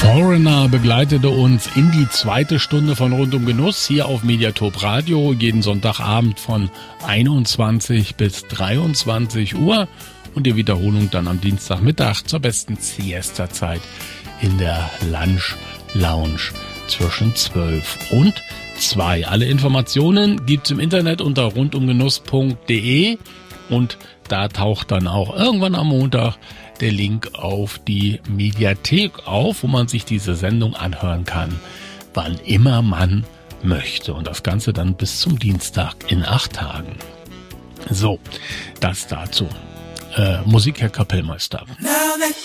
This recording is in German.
Foreigner begleitete uns in die zweite Stunde von Rund um Genuss hier auf Mediatop Radio, jeden Sonntagabend von 21 bis 23 Uhr und die Wiederholung dann am Dienstagmittag zur besten Siesta-Zeit in der Lunch Lounge zwischen 12 und 2. Alle Informationen gibt's im Internet unter rundumgenuss.de und da taucht dann auch irgendwann am Montag der Link auf die Mediathek auf, wo man sich diese Sendung anhören kann, wann immer man möchte. Und das Ganze dann bis zum Dienstag in 8 Tagen. So, das dazu. Musik, Herr Kapellmeister. Now that